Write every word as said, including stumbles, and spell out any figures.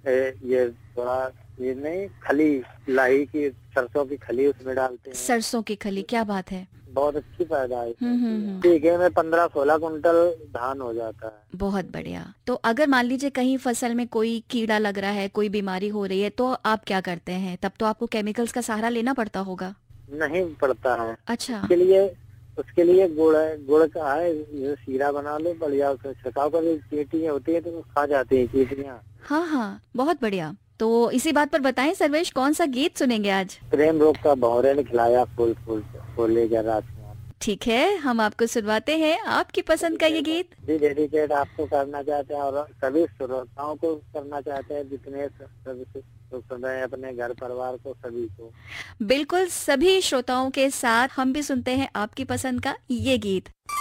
ए, ये थोड़ा ये नहीं खली लाही की सरसों की खली उसमें डालते हैं। सरसों की खली, क्या बात है। बहुत अच्छी पैदाइश हम्म होती हम्म है। हम्म। बीघे में पंद्रह सोलह कुंटल धान हो जाता है। बहुत बढ़िया। तो अगर मान लीजिए कहीं फसल में कोई कीड़ा लग रहा है, कोई बीमारी हो रही है, तो आप क्या करते हैं? तब तो आपको केमिकल्स का सहारा लेना पड़ता होगा। नहीं पड़ता है। अच्छा। उसके लिए उसके लिए गुड़ है, गुड़ का है, ये शीरा बना लो बढ़िया, उसमें छिड़काव कर, चींटियां होती है तो वो खा जाती है चींटियां। हाँ हाँ, बहुत बढ़िया। तो इसी बात पर बताएं सर्वेश, कौन सा गीत सुनेंगे आज? प्रेम रोग का भौरे ने खिलाया फूल फूल फूले जा रात में। ठीक है, हम आपको सुनवाते हैं आपकी पसंद का ये गीत। जी डेडिकेट आपको करना चाहते हैं और सभी श्रोताओं को करना चाहते हैं, जितने सभी तो सुन रहे हैं, अपने घर परिवार को, सभी को। बिल्कुल, सभी श्रोताओं के साथ हम भी सुनते हैं आपकी पसंद का ये गीत।